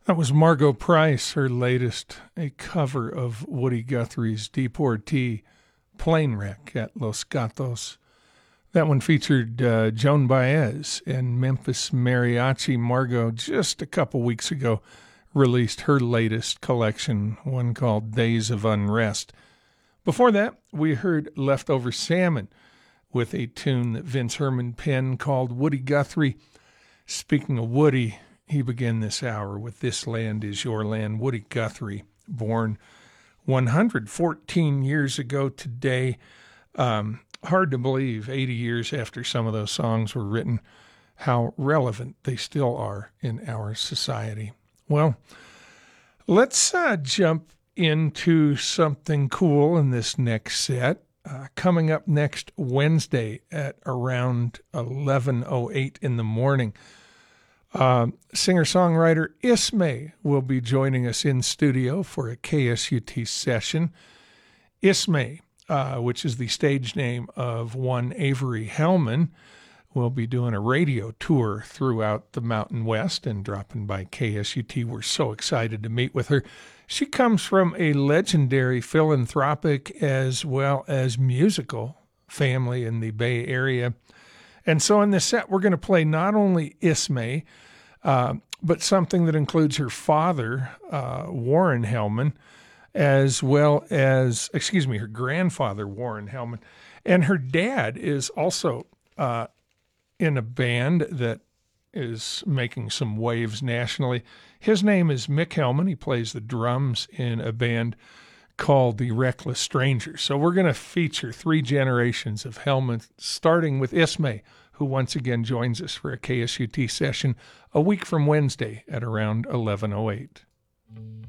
That was Margot Price, her latest, a cover of Woody Guthrie's Deportee Plane Wreck at Los Gatos. That one featured Joan Baez and Memphis Mariachi. Margot, just a couple weeks ago, released her latest collection, one called Days of Unrest. Before that, we heard Leftover Salmon with a tune that Vince Herman penned called Woody Guthrie. Speaking of Woody, he began this hour with This Land Is Your Land. Woody Guthrie, born 114 years ago today. Hard to believe, 80 years after some of those songs were written, how relevant they still are in our society. Well, let's jump into something cool in this next set. Coming up next Wednesday at around 11:08 in the morning, singer-songwriter Ismay will be joining us in studio for a KSUT session. Ismay, which is the stage name of one Avery Hellman, will be doing a radio tour throughout the Mountain West and dropping by KSUT. We're so excited to meet with her. She comes from a legendary philanthropic as well as musical family in the Bay Area. And so in this set, we're going to play not only Ismay, but something that includes her father, Warren Hellman, as well as, her grandfather, Warren Hellman. And her dad is also in a band that is making some waves nationally. His name is Mick Hellman. He plays the drums in a band called the Reckless Strangers. So we're going to feature three generations of Hellman, starting with Ismay, who once again joins us for a KSUT session a week from Wednesday at around 11:08.